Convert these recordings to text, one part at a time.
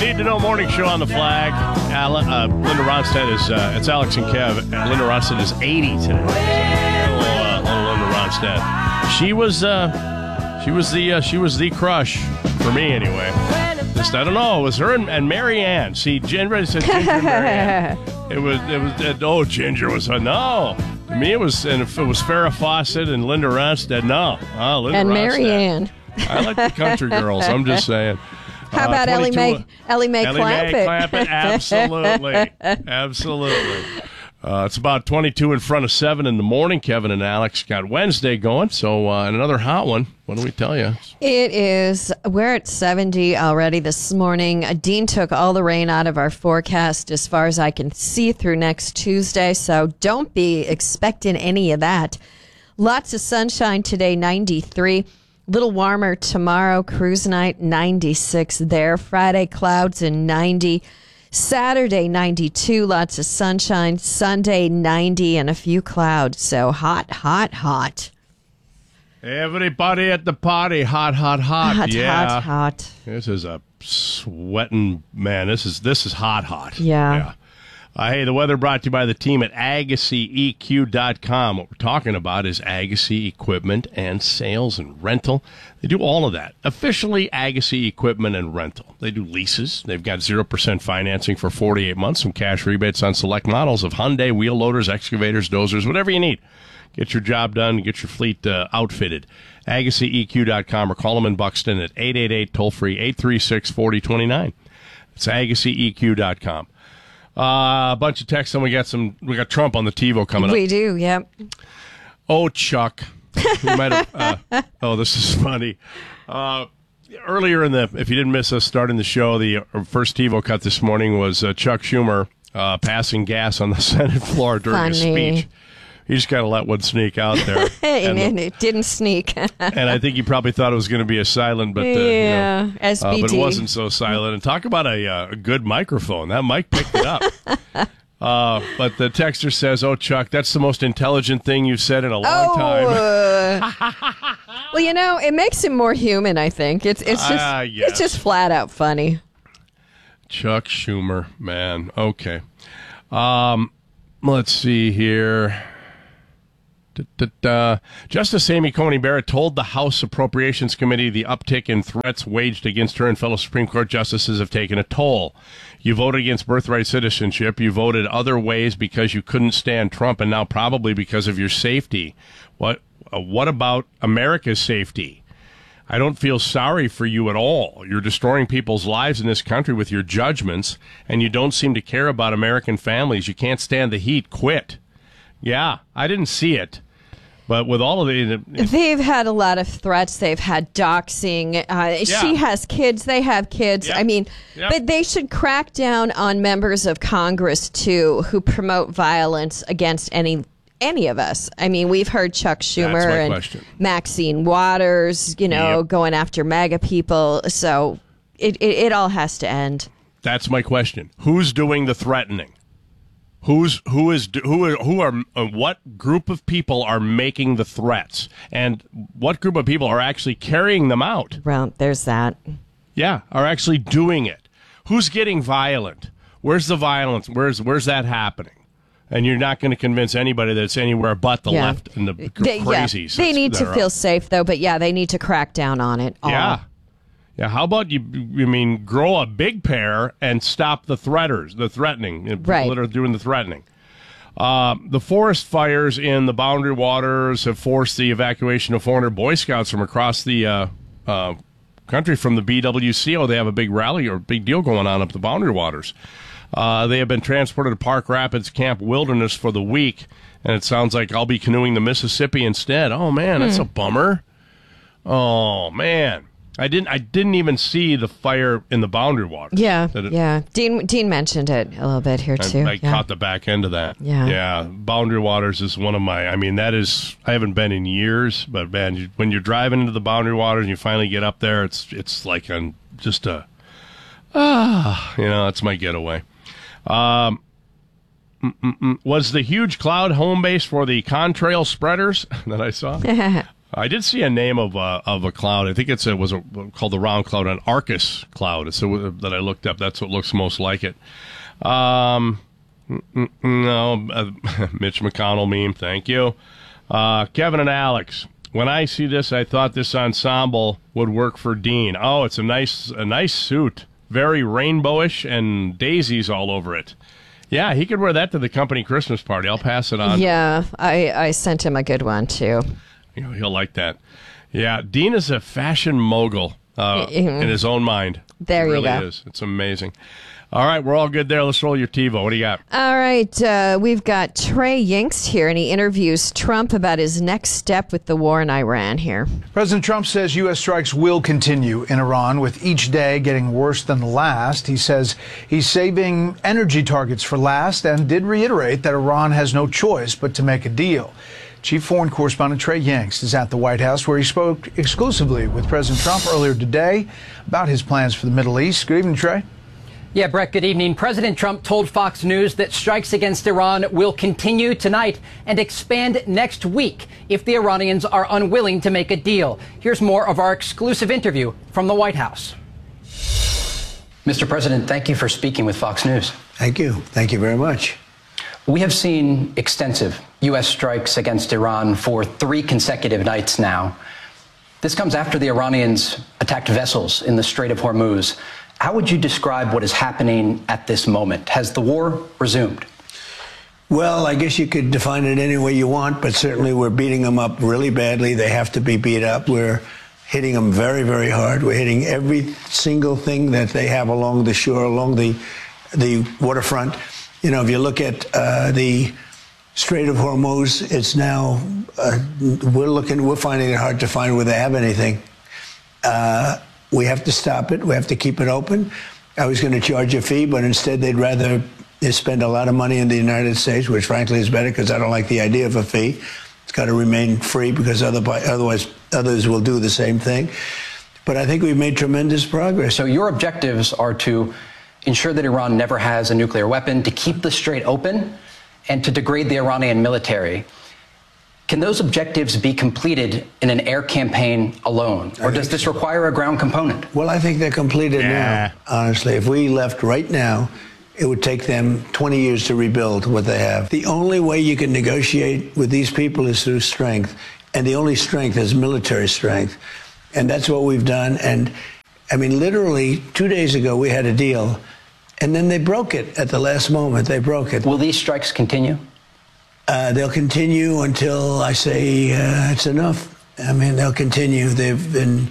Need to Know Morning Show on the flag. Linda Ronstadt is, it's Alex and Kev. Linda Ronstadt is 80 today. Little Linda Ronstadt. She was the crush for me anyway. Just, I don't know, it was her and Mary Ann. See, everybody said Ginger and Mary Ann. It was, Ginger was, no. To me, it was, and if it was Farrah Fawcett and Linda Ronstadt, no. Linda and Ronstadt. Mary Ann. I like the country girls, I'm just saying. How about Ellie Mae Clampett? Absolutely. Absolutely. It's about 22 in front of 7 in the morning. Kevin and Alex got Wednesday going, so and another hot one. What do we tell you? It is. We're at 70 already this morning. Dean took all the rain out of our forecast as far as I can see through next Tuesday, so don't be expecting any of that. Lots of sunshine today, 93. Little warmer tomorrow, cruise night, 96 there. Friday, clouds and 90. Saturday, 92, lots of sunshine. Sunday, 90 and a few clouds. So hot, hot, hot. Everybody at the party, hot, hot, hot. Hot, yeah. hot, hot. This is a sweating, man, this is hot, hot. Yeah. Hey, the weather brought to you by the team at AgassyEQ.com. What we're talking about is Agassi Equipment and Sales and Rental. They do all of that. Officially, Agassi Equipment and Rental. They do leases. They've got 0% financing for 48 months, some cash rebates on select models of Hyundai, wheel loaders, excavators, dozers, whatever you need. Get your job done, get your fleet outfitted. AgassyEQ.com or call them in Buxton at 888 toll-free 836-4029. It's AgassyEQ.com. A bunch of texts, and we got Trump on the TiVo coming up. We do, yep. Oh, Chuck. You might have, this is funny. Earlier if you didn't miss us starting the show, the first TiVo cut this morning was Chuck Schumer passing gas on the Senate floor during his speech. You just got to let one sneak out there. and it didn't sneak. And I think he probably thought it was going to be a silent, but SBT. But it wasn't so silent. And talk about a good microphone. That mic picked it up. But the texter says, "Oh, Chuck, that's the most intelligent thing you've said in a long time." Well, it makes him more human. I think it's just flat out funny. Chuck Schumer, man. Okay. Let's see here. Justice Amy Coney Barrett told the House Appropriations Committee the uptick in threats waged against her and fellow Supreme Court justices have taken a toll. You voted against birthright citizenship. You voted other ways because you couldn't stand Trump, and now probably because of your safety. What about America's safety? I don't feel sorry for you at all. You're destroying people's lives in this country with your judgments, and you don't seem to care about American families. You can't stand the heat. Quit. Yeah, I didn't see it. But with all of they've had a lot of threats. They've had doxing. She has kids. They have kids. Yep. I mean, but they should crack down on members of Congress, too, who promote violence against any of us. I mean, we've heard Chuck Schumer and Maxine Waters, going after MAGA people. So it all has to end. That's my question. Who's doing the threatening? What group of people are making the threats, and what group of people are actually carrying them out? Well, there's that. Yeah, are actually doing it. Who's getting violent? Where's the violence? Where's that happening? And you're not going to convince anybody that it's anywhere but the left and the crazies. They need to feel safe, though. But they need to crack down on it. Yeah. How about you grow a big pair and stop the threatening, people that are doing the threatening. The forest fires in the Boundary Waters have forced the evacuation of 400 Boy Scouts from across the country from the BWCO. They have a big rally or big deal going on up the Boundary Waters. They have been transported to Park Rapids Camp Wilderness for the week, and it sounds like I'll be canoeing the Mississippi instead. Oh, man, that's a bummer. Oh, man. I didn't even see the fire in the Boundary Waters. Yeah. Dean mentioned it a little bit here, too. I caught the back end of that. Yeah. Boundary Waters is one of my, I haven't been in years, but, man, when you're driving into the Boundary Waters and you finally get up there, it's like that's my getaway. Was the huge cloud home base for the contrail spreaders that I saw? I did see a name of a cloud. I think it was called the round cloud, an Arcus cloud. It's that I looked up. That's what looks most like it. No, Mitch McConnell meme. Thank you, Kevin and Alex. When I see this, I thought this ensemble would work for Dean. Oh, it's a nice suit, very rainbowish, and daisies all over it. Yeah, he could wear that to the company Christmas party. I'll pass it on. Yeah, I sent him a good one too. He'll like that. Yeah, Dean is a fashion mogul in his own mind. There you go. It really is. It's amazing. All right, we're all good there. Let's roll your TiVo. What do you got? All right, we've got Trey Yingst here, and he interviews Trump about his next step with the war in Iran here. President Trump says U.S. strikes will continue in Iran, with each day getting worse than the last. He says he's saving energy targets for last and did reiterate that Iran has no choice but to make a deal. Chief Foreign Correspondent Trey Yingst is at the White House, where he spoke exclusively with President Trump earlier today about his plans for the Middle East. Good evening, Trey. Yeah, Brett, good evening. President Trump told Fox News that strikes against Iran will continue tonight and expand next week if the Iranians are unwilling to make a deal. Here's more of our exclusive interview from the White House. Mr. President, thank you for speaking with Fox News. Thank you. Thank you very much. We have seen extensive U.S. strikes against Iran for 3 consecutive nights now. This comes after the Iranians attacked vessels in the Strait of Hormuz. How would you describe what is happening at this moment? Has the war resumed? Well, I guess you could define it any way you want, but certainly we're beating them up really badly. They have to be beat up. We're hitting them very, very hard. We're hitting every single thing that they have along the shore, along the waterfront. You know, if you look at the Strait of Hormuz, it's now, we're finding it hard to find where they have anything. We have to stop it. We have to keep it open. I was going to charge a fee, but instead they'd rather spend a lot of money in the United States, which frankly is better because I don't like the idea of a fee. It's got to remain free because otherwise others will do the same thing. But I think we've made tremendous progress. So your objectives are to ensure that Iran never has a nuclear weapon, to keep the strait open, and to degrade the Iranian military. Can those objectives be completed in an air campaign alone? Or does this require a ground component? Well, I think they're completed now, honestly. If we left right now, it would take them 20 years to rebuild what they have. The only way you can negotiate with these people is through strength. And the only strength is military strength. And that's what we've done. And I mean, literally 2 days ago, we had a deal. And then they broke it at the last moment. They broke it. Will these strikes continue? They'll continue until I say it's enough. I mean, they'll continue. They've been,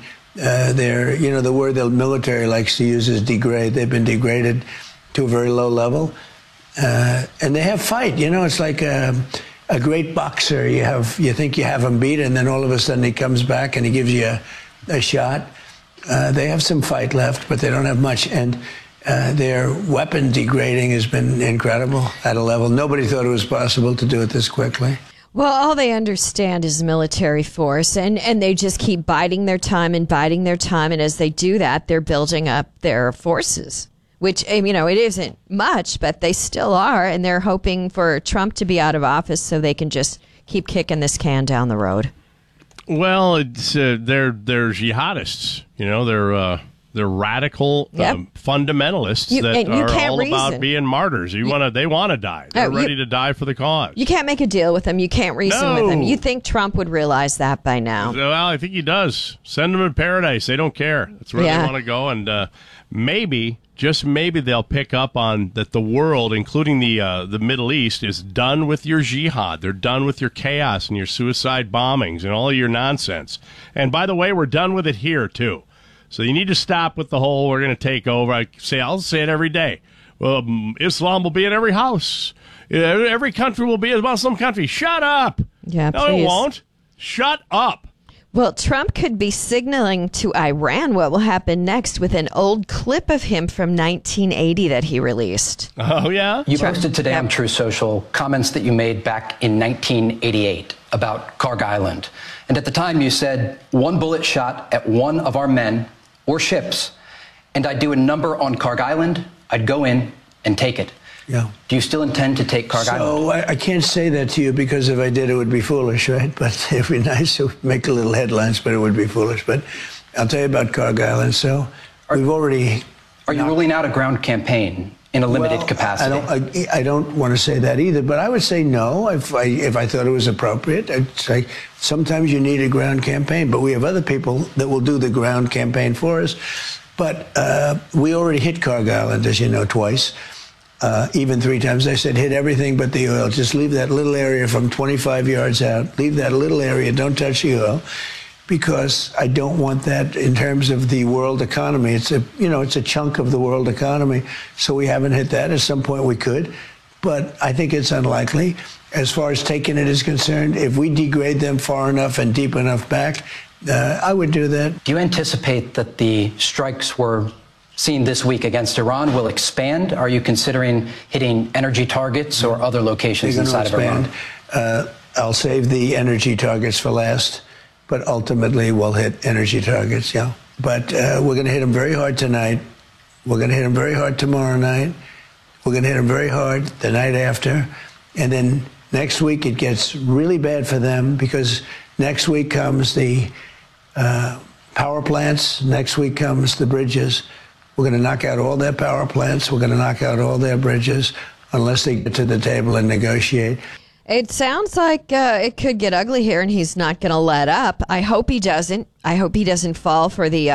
the word the military likes to use is degrade. They've been degraded to a very low level. And they have fight. You know, it's like a great boxer. You think you have him beat, and then all of a sudden he comes back and he gives you a shot. They have some fight left, but they don't have much. And their weapon degrading has been incredible at a level nobody thought it was possible to do it this quickly. Well, all they understand is military force, and they just keep biding their time. And as they do that, they're building up their forces, which, you know, it isn't much, but they still are. And they're hoping for Trump to be out of office so they can just keep kicking this can down the road. Well, it's they're jihadists. You know, they're radical fundamentalists that are all about being martyrs. They want to die. They're ready to die for the cause. You can't make a deal with them. You can't reason with them. You think Trump would realize that by now? Well, I think he does. Send them to paradise. They don't care. That's where they want to go. And maybe, just maybe, they'll pick up on that the world, including the Middle East, is done with your jihad. They're done with your chaos and your suicide bombings and all of your nonsense. And by the way, we're done with it here, too. So you need to stop with the whole, we're going to take over. I'll say it every day. Well, Islam will be in every house. Every country will be a Muslim country. Shut up. Yeah, no, please. it won't. Shut up. Well, Trump could be signaling to Iran what will happen next with an old clip of him from 1980 that he released. Oh, yeah? You posted today on True Social comments that you made back in 1988 about Kharg Island. And at the time you said, one bullet shot at one of our men or ships, and I'd do a number on Kharg Island, I'd go in and take it. Yeah. Do you still intend to take Kharg Island? So I can't say that to you because if I did, it would be foolish, right? But it would be nice to make a little headlines, but it would be foolish. But I'll tell you about Kharg Island. So we've already... Are you ruling out a ground campaign in a limited capacity? I don't want to say that either, but I would say no if I thought it was appropriate. I'd say sometimes you need a ground campaign, but we have other people that will do the ground campaign for us. But we already hit Kharg Island, as you know, twice. Even 3 times. I said, hit everything but the oil. Just leave that little area from 25 yards out. Leave that little area. Don't touch the oil. Because I don't want that in terms of the world economy. It's a chunk of the world economy. So we haven't hit that. At some point we could. But I think it's unlikely. As far as taking it is concerned, if we degrade them far enough and deep enough back, I would do that. Do you anticipate that the strikes we're seen this week against Iran will expand? Are you considering hitting energy targets or other locations inside of Iran? I'll save the energy targets for last, but ultimately we'll hit energy targets, yeah. But we're going to hit them very hard tonight. We're going to hit them very hard tomorrow night. We're going to hit them very hard the night after. And then next week it gets really bad for them because next week comes the power plants. Next week comes the bridges. We're going to knock out all their power plants. We're going to knock out all their bridges unless they get to the table and negotiate. It sounds like it could get ugly here, and he's not going to let up. I hope he doesn't. I hope he doesn't fall for the,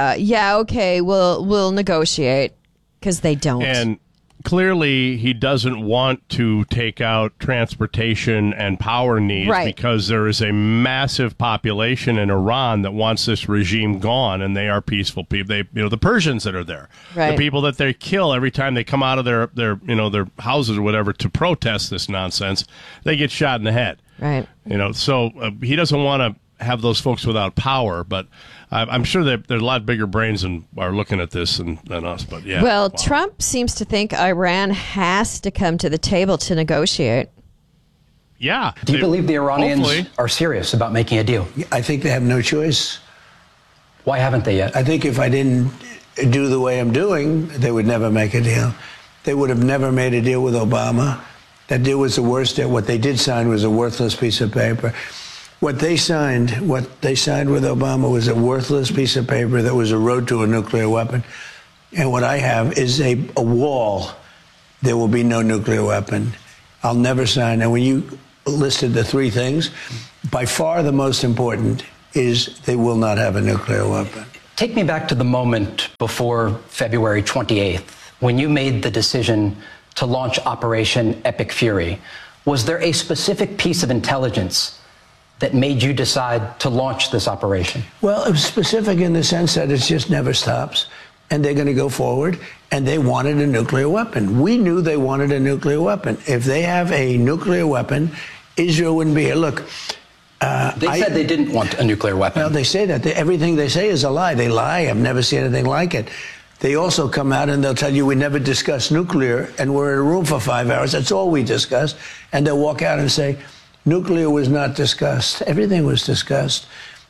we'll negotiate, because they don't. And clearly he doesn't want to take out transportation and power needs because there is a massive population in Iran that wants this regime gone, and they are peaceful people. The Persians that are there, the people that they kill every time they come out of their houses or whatever to protest this nonsense, they get shot in the head. Right. So he doesn't want to have those folks without power, but I'm sure that there's a lot bigger brains than are looking at this than us. But yeah. Well, Trump seems to think Iran has to come to the table to negotiate. Yeah. Do you believe the Iranians are serious about making a deal? I think they have no choice. Why haven't they yet? I think if I didn't do the way I'm doing, they would never make a deal. They would have never made a deal with Obama. That deal was the worst deal. What they did sign was a worthless piece of paper. What they signed with Obama was a worthless piece of paper that was a road to a nuclear weapon. And what I have is a wall. There will be no nuclear weapon. I'll never sign. And when you listed the 3 things, by far the most important is they will not have a nuclear weapon. Take me back to the moment before February 28th, when you made the decision to launch Operation Epic Fury. Was there a specific piece of intelligence that made you decide to launch this operation? Well, it was specific in the sense that it just never stops, and they're going to go forward, and they wanted a nuclear weapon. We knew they wanted a nuclear weapon. If they have a nuclear weapon, Israel wouldn't be here. Look, they said they didn't want a nuclear weapon. Well, they say that. Everything they say is a lie. They lie. I've never seen anything like it. They also come out and they'll tell you we never discussed nuclear, and we're in a room for 5 hours. That's all we discussed. And they'll walk out and say, nuclear was not discussed. Everything was discussed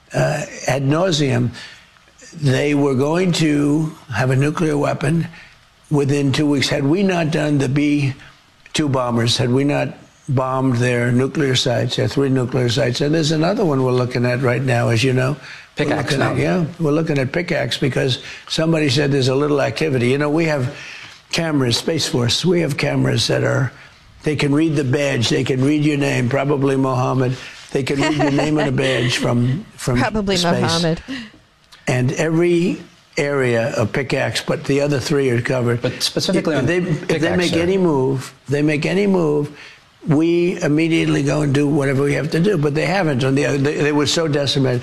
ad nauseum. They were going to have a nuclear weapon within 2 weeks. Had we not done the B-2 bombers, had we not bombed their nuclear sites, their 3 nuclear sites, and there's another one we're looking at right now, as you know. Pickaxe now. We're looking at Pickaxe because somebody said there's a little activity. We have cameras, Space Force, we have cameras that they can read the badge, they can read your name, probably Mohammed. They can read your name on a badge from probably space. Mohammed. And every area of Pickaxe, but the other 3 are covered. But specifically if they make any move, we immediately go and do whatever we have to do. But they haven't. They were so decimated.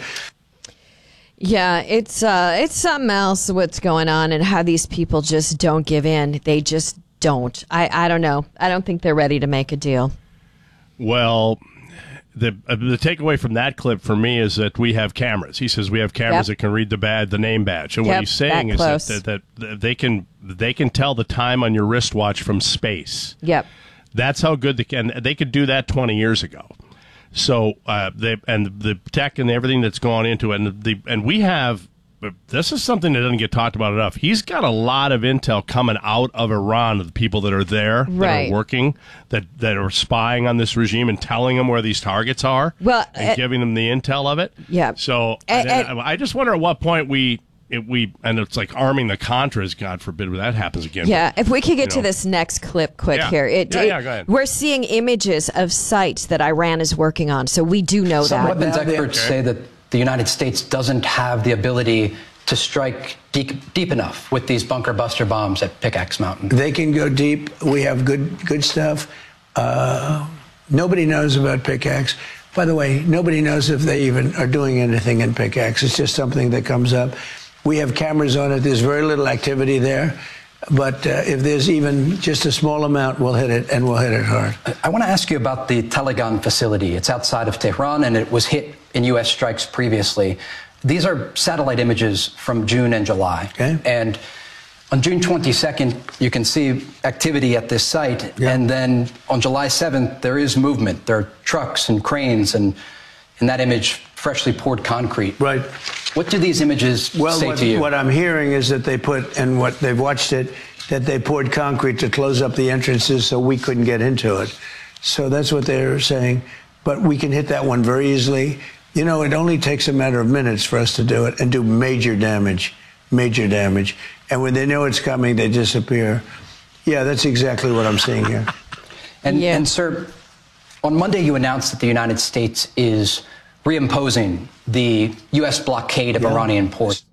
Yeah, it's something else what's going on and how these people just don't give in. They just don't. I don't know. I don't think they're ready to make a deal. Well, the takeaway from that clip for me is that we have cameras. He says we have cameras that can read the name badge. And what he's saying is that they can tell the time on your wristwatch from space. Yep. That's how good they could do that 20 years ago. So the tech and everything that's gone into it, and we have but this is something that doesn't get talked about enough. He's got a lot of intel coming out of Iran of the people that are there, that are working, that are spying on this regime and telling them where these targets are, and giving them the intel of it. Yeah. So I just wonder at what point and it's like arming the Contras, God forbid, when that happens again. Yeah, if we could get to this next clip quick here. Go ahead. We're seeing images of sites that Iran is working on, so we do know Some that. weapons experts say that the United States doesn't have the ability to strike deep enough with these bunker buster bombs at Pickaxe Mountain. They can go deep. We have good stuff. Nobody knows about Pickaxe. By the way, nobody knows if they even are doing anything in Pickaxe. It's just something that comes up. We have cameras on it. There's very little activity there. But if there's even just a small amount, we'll hit it, and we'll hit it hard. I want to ask you about the Telegon facility. It's outside of Tehran, and it was hit in U.S. strikes previously. These are satellite images from June and July. Okay. And on June 22nd, you can see activity at this site. Yeah. And then on July 7th, there is movement. There are trucks and cranes, and in that image, freshly poured concrete. Right. What do these images say to you? What I'm hearing is that they put, and what they've watched it, that they poured concrete to close up the entrances so we couldn't get into it. So that's what they're saying. But we can hit that one very easily. You know, it only takes a matter of minutes for us to do it and do major damage. And when they know it's coming, they disappear. Yeah, that's exactly what I'm seeing here. And sir, on Monday you announced that the United States is reimposing the U.S. blockade of Iranian ports.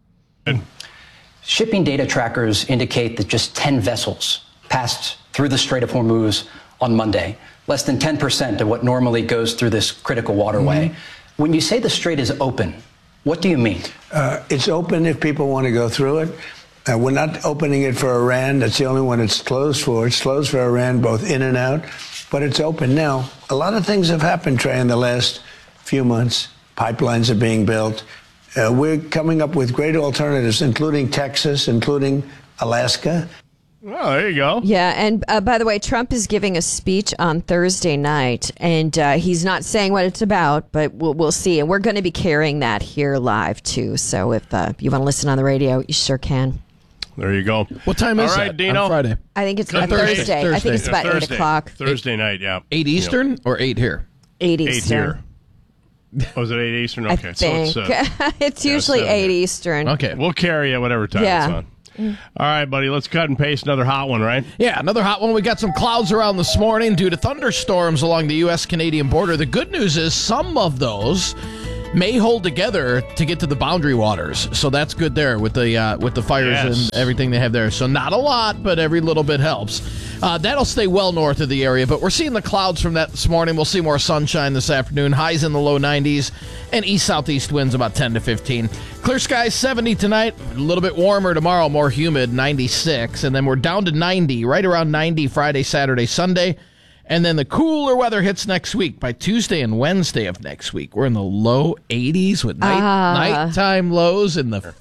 Shipping data trackers indicate that just 10 vessels passed through the Strait of Hormuz on Monday, less than 10% of what normally goes through this critical waterway. Mm-hmm. When you say the strait is open, what do you mean? It's open if people want to go through it. We're not opening it for Iran. That's the only one it's closed for. It's closed for Iran, both in and out, but it's open now. A lot of things have happened, Trey, in the last few months. Pipelines are being built. We're coming up with great alternatives, including Texas, including Alaska. Oh, there you go. Yeah, and by the way, Trump is giving a speech on Thursday night, and he's not saying what it's about, but we'll see. And we're going to be carrying that here live, too. So if you want to listen on the radio, you sure can. There you go. What time is it? Dino? On Friday? I think it's Thursday. I think it's about 8 o'clock. Thursday night, yeah. 8 Eastern or 8 here? 8 Eastern. 8 here. Was it 8 Eastern? Okay. I think. So it's usually 8 Eastern. Okay. We'll carry you whatever time it's on. All right, buddy, let's cut and paste another hot one, right? Yeah, another hot one. We got some clouds around this morning due to thunderstorms along the U.S.-Canadian border. The good news is some of those may hold together to get to the boundary waters. So that's good there with the fires and everything they have there. So not a lot, but every little bit helps. That'll stay well north of the area, but we're seeing the clouds from that this morning. We'll see more sunshine this afternoon. Highs in the low 90s, and east-southeast winds about 10 to 15. Clear skies, 70 tonight. A little bit warmer tomorrow, more humid, 96. And then we're down to 90, right around 90 Friday, Saturday, Sunday. And then the cooler weather hits next week. By Tuesday and Wednesday of next week, we're in the low 80s with nighttime lows in the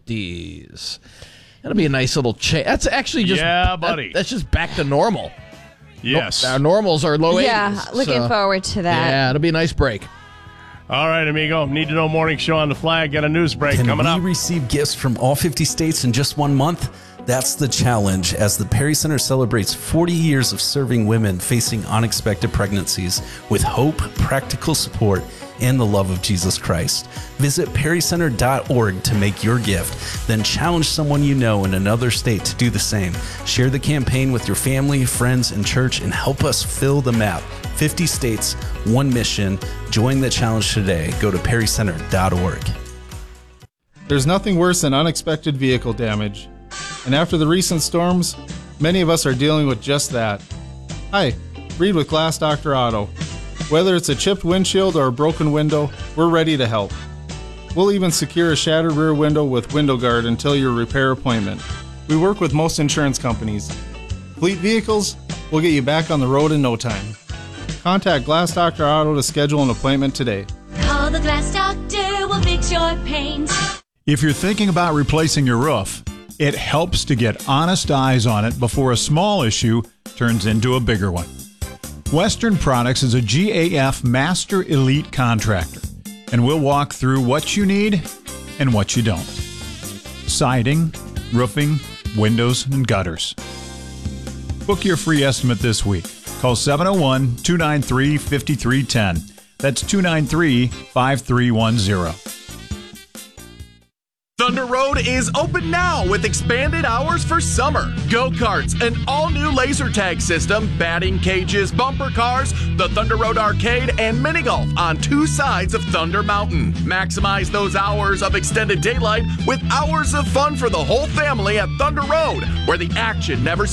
50s. That'll be a nice little change. That's actually just buddy. That's just back to normal. Yes, our normals are low 80s. Yeah, looking forward to that. Yeah, it'll be a nice break. All right, amigo. Need to know morning show on the flag. Got a news break coming up. Can we receive gifts from all 50 states in just 1 month? That's the challenge as the Perry Center celebrates 40 years of serving women facing unexpected pregnancies with hope, practical support, and the love of Jesus Christ. Visit perrycenter.org to make your gift. Then challenge someone you know in another state to do the same. Share the campaign with your family, friends, and church, and help us fill the map. 50 states, one mission. Join the challenge today. Go to perrycenter.org. There's nothing worse than unexpected vehicle damage. And after the recent storms, many of us are dealing with just that. Hi, Reed with Glass Doctor Auto. Whether it's a chipped windshield or a broken window, we're ready to help. We'll even secure a shattered rear window with Window Guard until your repair appointment. We work with most insurance companies. Fleet vehicles, we'll get you back on the road in no time. Contact Glass Doctor Auto to schedule an appointment today. Call the Glass Doctor, we'll fix your paint. If you're thinking about replacing your roof, it helps to get honest eyes on it before a small issue turns into a bigger one. Western Products is a GAF Master Elite contractor, and we'll walk through what you need and what you don't. siding, roofing, windows, and gutters. Book your free estimate this week. Call 701-293-5310. That's 293-5310. Thunder Road is open now with expanded hours for summer. Go-karts, an all-new laser tag system, batting cages, bumper cars, the Thunder Road Arcade, and mini golf on 2 sides of Thunder Mountain. Maximize those hours of extended daylight with hours of fun for the whole family at Thunder Road, where the action never